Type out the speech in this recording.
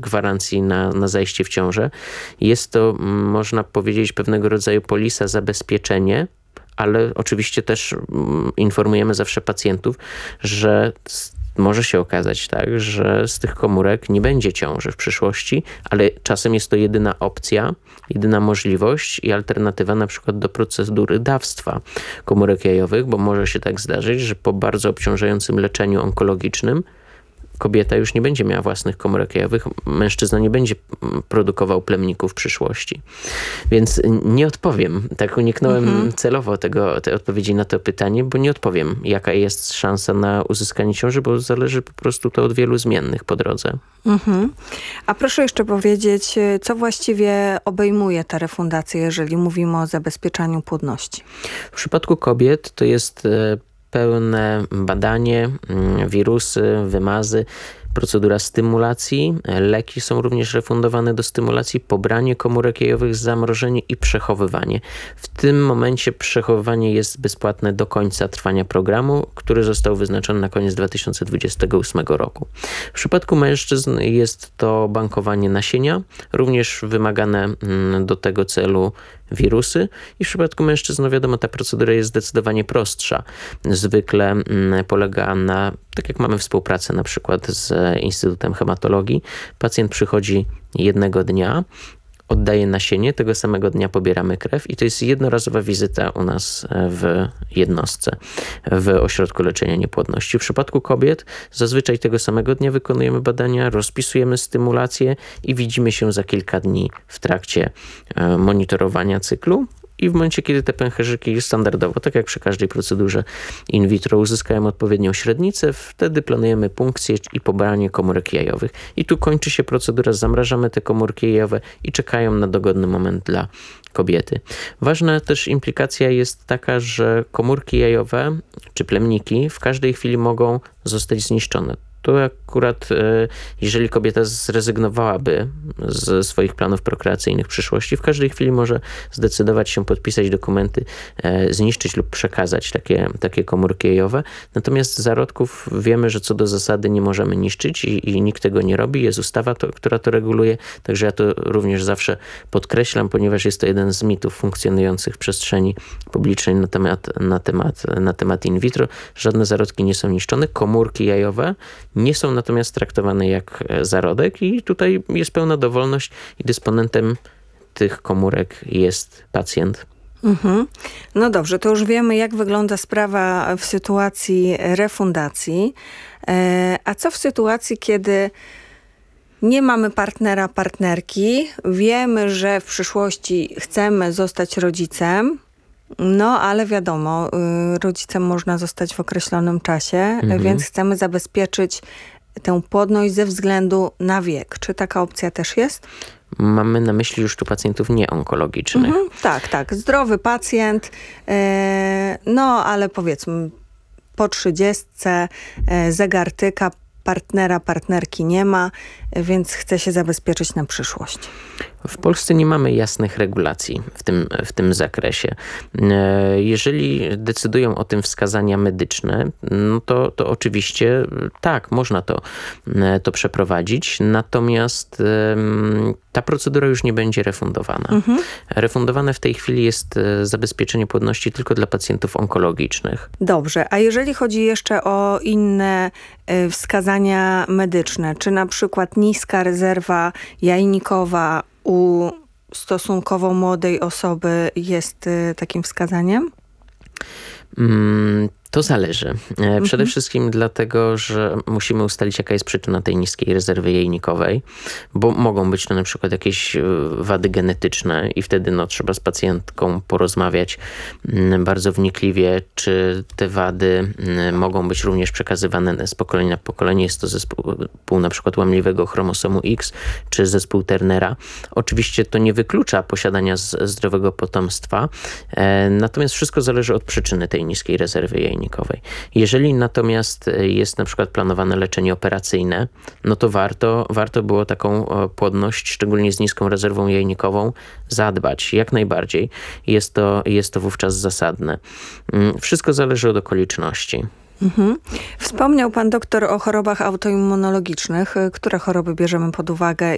gwarancji na zajście w ciążę. Jest to, można powiedzieć, pewnego rodzaju polisa zabezpieczenie, ale oczywiście też informujemy zawsze pacjentów, że może się okazać tak, że z tych komórek nie będzie ciąży w przyszłości, ale czasem jest to jedyna opcja, jedyna możliwość i alternatywa na przykład do procedury dawstwa komórek jajowych, bo może się tak zdarzyć, że po bardzo obciążającym leczeniu onkologicznym kobieta już nie będzie miała własnych komórek jajowych, mężczyzna nie będzie produkował plemników w przyszłości. Więc nie odpowiem. Tak uniknąłem celowo tej odpowiedzi na to pytanie, bo nie odpowiem, jaka jest szansa na uzyskanie ciąży, bo zależy po prostu to od wielu zmiennych po drodze. A proszę jeszcze powiedzieć, co właściwie obejmuje ta refundacja, jeżeli mówimy o zabezpieczaniu płodności? W przypadku kobiet to jest pełne badanie, wirusy, wymazy, procedura stymulacji. Leki są również refundowane do stymulacji, pobranie komórek jajowych, zamrożenie i przechowywanie. W tym momencie przechowywanie jest bezpłatne do końca trwania programu, który został wyznaczony na koniec 2028 roku. W przypadku mężczyzn jest to bankowanie nasienia, również wymagane do tego celu wirusy i w przypadku mężczyzn, no wiadomo, ta procedura jest zdecydowanie prostsza. Zwykle polega na, tak jak mamy współpracę na przykład z Instytutem Hematologii, pacjent przychodzi jednego dnia, oddaje nasienie, tego samego dnia pobieramy krew i to jest jednorazowa wizyta u nas w jednostce, w ośrodku leczenia niepłodności. W przypadku kobiet zazwyczaj tego samego dnia wykonujemy badania, rozpisujemy stymulację i widzimy się za kilka dni w trakcie monitorowania cyklu. I w momencie, kiedy te pęcherzyki standardowo, tak jak przy każdej procedurze in vitro, uzyskają odpowiednią średnicę, wtedy planujemy punkcję i pobranie komórek jajowych. I tu kończy się procedura, zamrażamy te komórki jajowe i czekają na dogodny moment dla kobiety. Ważna też implikacja jest taka, że komórki jajowe czy plemniki w każdej chwili mogą zostać zniszczone. To akurat, jeżeli kobieta zrezygnowałaby ze swoich planów prokreacyjnych w przyszłości, w każdej chwili może zdecydować się podpisać dokumenty, zniszczyć lub przekazać takie komórki jajowe. Natomiast zarodków wiemy, że co do zasady nie możemy niszczyć i nikt tego nie robi. Jest ustawa, która to reguluje, także ja to również zawsze podkreślam, ponieważ jest to jeden z mitów funkcjonujących w przestrzeni publicznej na temat in vitro. Żadne zarodki nie są niszczone. Komórki jajowe nie są natomiast traktowane jak zarodek i tutaj jest pełna dowolność i dysponentem tych komórek jest pacjent. No dobrze, to już wiemy, jak wygląda sprawa w sytuacji refundacji. A co w sytuacji, kiedy nie mamy partnera, partnerki, wiemy, że w przyszłości chcemy zostać rodzicem, no ale wiadomo, rodzicem można zostać w określonym czasie, więc chcemy zabezpieczyć tę płodność ze względu na wiek. Czy taka opcja też jest? Mamy na myśli już tu pacjentów nieonkologicznych. Tak. Zdrowy pacjent, no ale powiedzmy po 30 zegar tyka, partnera, partnerki nie ma, więc chce się zabezpieczyć na przyszłość. W Polsce nie mamy jasnych regulacji w tym zakresie. Jeżeli decydują o tym wskazania medyczne, no to oczywiście tak, można to przeprowadzić, natomiast ta procedura już nie będzie refundowana. Refundowane w tej chwili jest zabezpieczenie płodności tylko dla pacjentów onkologicznych. Dobrze, a jeżeli chodzi jeszcze o inne wskazania medyczne, czy na przykład niska rezerwa jajnikowa u stosunkowo młodej osoby jest takim wskazaniem? To zależy. Przede wszystkim dlatego, że musimy ustalić, jaka jest przyczyna tej niskiej rezerwy jajnikowej, bo mogą być to na przykład jakieś wady genetyczne i wtedy trzeba z pacjentką porozmawiać bardzo wnikliwie, czy te wady mogą być również przekazywane z pokolenia na pokolenie. Jest to zespół na przykład łamliwego chromosomu X, czy zespół Turnera. Oczywiście to nie wyklucza posiadania zdrowego potomstwa, natomiast wszystko zależy od przyczyny tej niskiej rezerwy jajnikowej. Jeżeli natomiast jest na przykład planowane leczenie operacyjne, no to warto było taką płodność, szczególnie z niską rezerwą jajnikową, zadbać. Jak najbardziej. Jest to wówczas zasadne. Wszystko zależy od okoliczności. Wspomniał pan doktor o chorobach autoimmunologicznych. Które choroby bierzemy pod uwagę